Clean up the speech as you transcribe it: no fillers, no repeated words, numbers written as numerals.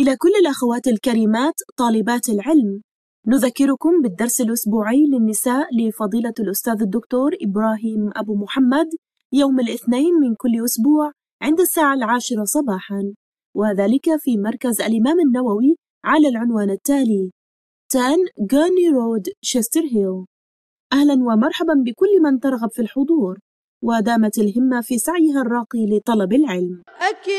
إلى كل الأخوات الكريمات طالبات العلم، نذكركم بالدرس الأسبوعي للنساء لفضيلة الأستاذ الدكتور إبراهيم أبو محمد يوم الاثنين من كل أسبوع عند الساعة 10 صباحا، وذلك في مركز الإمام النووي على العنوان التالي 10 غورني رود شستر هيل. أهلا ومرحبا بكل من ترغب في الحضور ودامت الهمة في سعيها الراقي لطلب العلم.